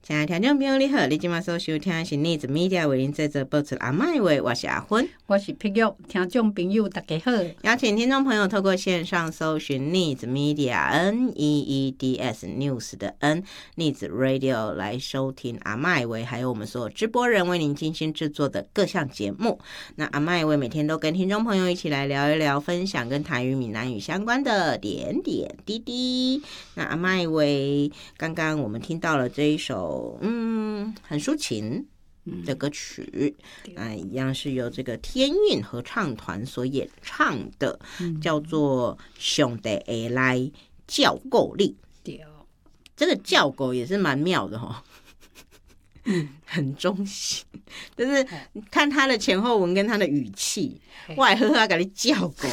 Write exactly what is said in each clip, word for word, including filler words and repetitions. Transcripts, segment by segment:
亲爱的听众朋友你好，你今晚所收听的是逆子 media 为您制作播出阿麦话，我是阿芬， 我是碧玉。听众朋友大家好， 邀请听众朋友透过线上搜寻逆子 media N E E D S News 的 N 逆子 Radio 来收听阿麦话，还有我们所有直播人为您精心制作的各项节目。那阿麦话每天都跟听众朋友一起来聊一聊，分享跟台语闽南语相关的点点滴滴。那阿麦话刚刚我们听到了这一首嗯，很抒情的歌曲，那、嗯、一样是由这个天韵合唱团所演唱的，嗯、叫做《上帝会来照顾你》。对，这个照顾也是蛮妙的哈、嗯，很中性，就是看他的前后文跟他的语气，外呵他给你照顾。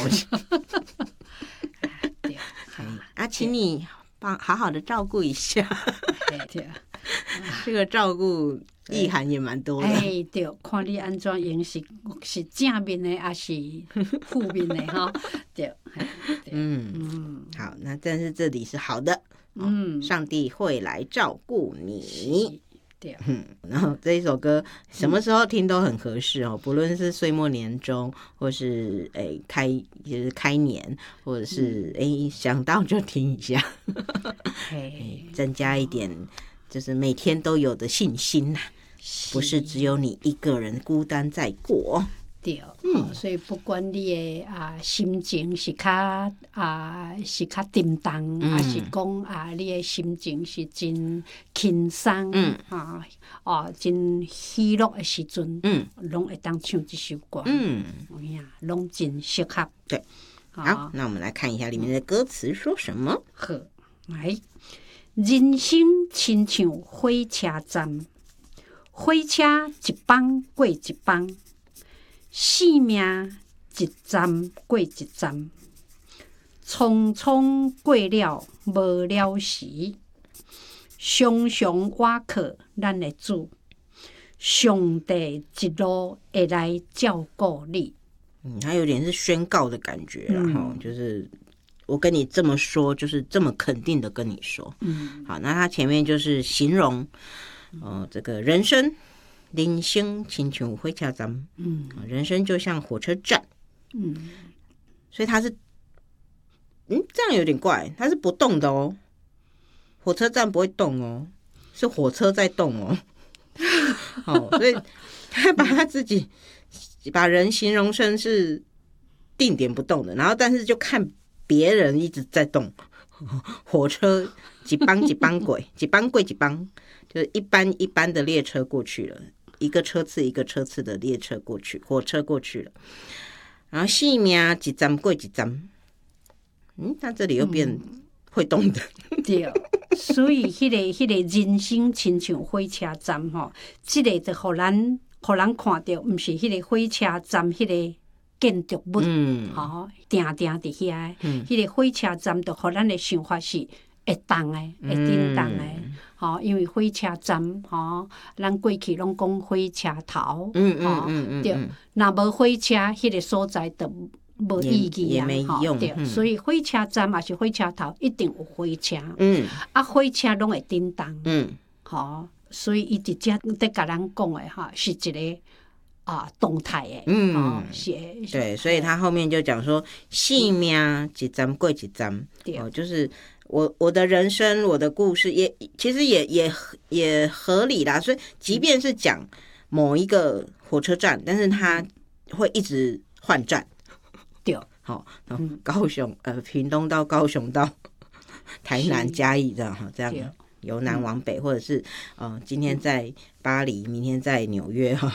对，啊，请你帮好好的照顾一下。对。这个照顾意涵也蛮多的。 哎，对，看你安怎用是是正面的还是负面的哈？对， 嗯嗯，好，那但是这里是好的，嗯，上帝会来照顾你。对，嗯，然后这一首歌什么时候听都很合适哦，不论是岁末年终，或是诶开就是开年，或者是诶想到就听一下，增加一点。就是每天都有的信心呐、啊，不是只有你一个人孤单在过。 对，嗯哦、所以不管你的啊心情是较啊是较沉重，还、嗯、是讲啊你的心情是真轻松，嗯啊哦真喜乐的时阵，嗯，拢会当唱这首歌，嗯，哎呀，拢真适合。 对，好，啊、那我们来看一下里面的歌词说什么。 好，来。人生亲像火车站，火车一班过一班，生命一站过一站，匆匆过了无了时，常常倚靠咱的主，上帝一路会来照顾你。 嗯，它有点是宣告的感觉，然后、嗯、就是。我跟你这么说，就是这么肯定的跟你说。嗯，好，那他前面就是形容，呃，这个人生，人生亲像火车站，嗯，人生就像火车站，嗯，所以他是，嗯，这样有点怪，他是不动的哦，火车站不会动哦，是火车在动哦，好，所以他把他自己把人形容成是定点不动的，然后但是就看。别人一直在动，火车几班几班轨，几班轨几班，就是一班一班的列车过去了，一个车次一个车次的列车过去，火车过去了。然后生命一站过一站，嗯，他这里又变会动的， 嗯、对，所以迄、那个迄、那个人生亲像火车站吼，这个就互咱互咱看到，不是迄个火车站迄、那个。建筑物，嗯，吼，定定伫遐，嗯，迄个火车站就互咱的想法是会动诶，会震动诶，吼、嗯，因为火车站，吼，咱过去拢讲火車頭，嗯嗯嗯嗯，对，若無火車，迄個所在就無意義啊，吼，對、嗯，所以火車站也是火車頭，一定有火車，嗯，啊，火車攏會震動，嗯，吼，所以伊直接在甲咱講誒，哈，是一個。啊，动态诶，嗯，哦、 对，所以他后面就讲说，生命一站过一站，哦，就是我我的人生，我的故事也其实也也也合理啦。所以即便是讲某一个火车站，但是他会一直换站， 对， 好、哦，高雄呃，屏东到高雄到台南嘉义这样哈，这样由南往北，或者是呃，今天在巴黎，明天在纽约哈。